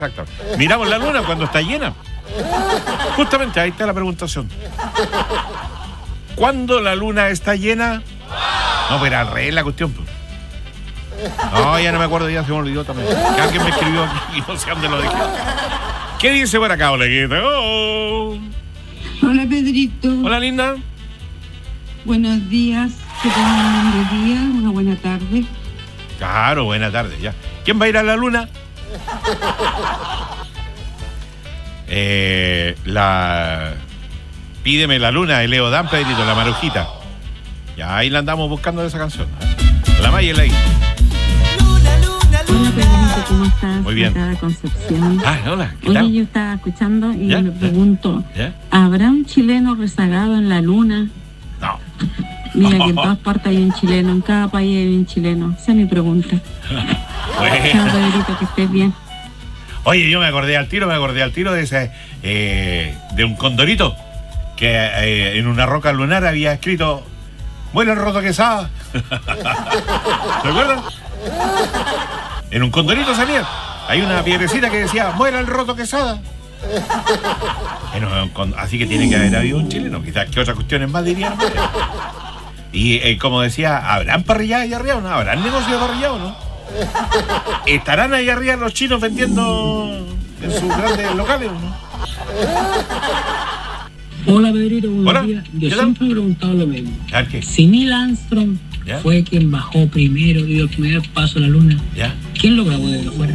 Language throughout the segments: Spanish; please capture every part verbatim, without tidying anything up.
Exacto. Miramos la luna cuando está llena. Justamente ahí está la preguntación. ¿Cuándo la luna está llena? No, pero al revés la cuestión. Pues. No, ya no me acuerdo, ya se me olvidó también. Que alguien me escribió aquí y no sé dónde lo dejé. ¿Qué dice por acá, Oleguita? Oh. Hola, Pedrito. Hola, linda. Buenos días. Que tengan un buen día, una buena tarde. Claro, buena tarde, ya. ¿Quién va a ir a la luna? Eh, la... Pídeme la luna de Leo Dan, Pedrito, la marujita. Ya ahí la andamos buscando de esa canción. La Maya y la I. Hola, Pedrito, ¿cómo estás? Muy bien. Acá de Concepción. Ah, hola, ¿qué Oye, tal? yo estaba escuchando y ¿Ya? me pregunto, ¿Ya? ¿habrá un chileno rezagado en la luna? No. Mira que en todas partes hay un chileno, en cada país hay un chileno. Esa es mi pregunta. Chao, Bueno. Pedrito, que estés bien. Oye, yo me acordé al tiro, me acordé al tiro de ese eh, de un condorito que eh, en una roca lunar había escrito "Muere el Roto Quesada". ¿Se acuerdan? En un condorito salía. Hay una piedrecita que decía "Muera el Roto Quesada". Bueno, con, así que tiene que haber habido un chileno. Quizás que otras cuestiones más dirían. Y eh, como decía, ¿habrán parrilladas ahí arriba o no? ¿Habrán negocio de parrillado o no? ¿Estarán ahí arriba los chinos vendiendo en sus grandes locales o no? Hola, Pedrito, buenos Hola, días. ¿qué Yo tal? siempre me he preguntado lo mismo. A ver, ¿qué? Si Neil Armstrong ¿Ya? fue quien bajó primero y dio el primer paso a la luna, ¿Ya? ¿quién lo grabó desde afuera?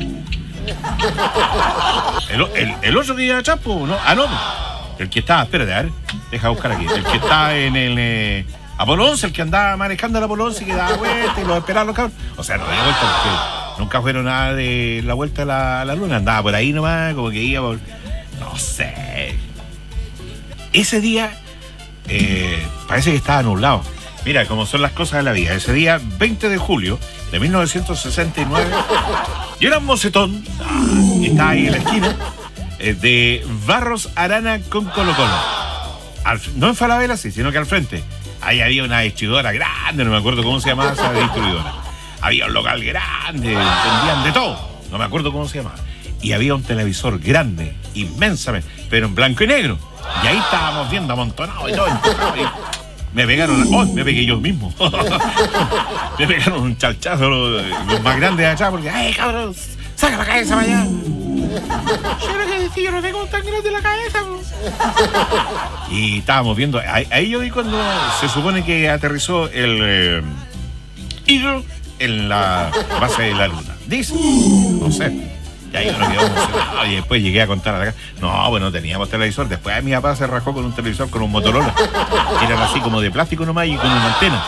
El, el, el otro día, Chapo, ¿no? Ah, no. El que estaba, espérate, a ver, deja buscar aquí. El que está en el eh, Apolo once, el que andaba manejando el Apolo once, que daba vuelta y lo esperaban los cabros. O sea, no dio vuelta porque nunca fueron nada de la vuelta a la, a la luna. Andaba por ahí nomás, como que iba por... No sé. Ese día eh, parece que estaba nublado. Mira, como son las cosas de la vida. Ese día, veinte de julio de mil novecientos sesenta y nueve, yo era un mocetón, que estaba ahí en la esquina, eh, de Barros Arana con Colo Colo. Al, no en Falabella, sí, sino que al frente. Ahí había una distribuidora grande, no me acuerdo cómo se llamaba esa distribuidora. Había un local grande, vendían de todo, no me acuerdo cómo se llamaba. Y había un televisor grande, inmensamente, pero en blanco y negro. Y ahí estábamos viendo amontonado y todo. Y me pegaron, oh, me pegué yo mismo. Me pegaron un chalchazo los, los más grandes de allá porque, ¡ay, cabrón! ¡Saca la cabeza para allá! Yo lo que decía, yo no tengo tan grande la cabeza. Bro. Y estábamos viendo, ahí, ahí yo vi cuando se supone que aterrizó el eh, Eagle en la base de la luna. Dice, no sé. Y ahí uno quedó emocionado y después llegué a contar a la casa. No, bueno, teníamos televisor. Después mi papá se rajó con un televisor con un Motorola. Que eran así como de plástico nomás y con una antena.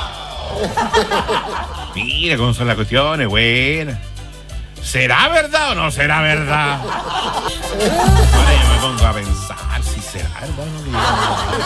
Mira cómo son las cuestiones, buenas. ¿Será verdad o no será verdad? Ahora yo me pongo a pensar si será verdad o no.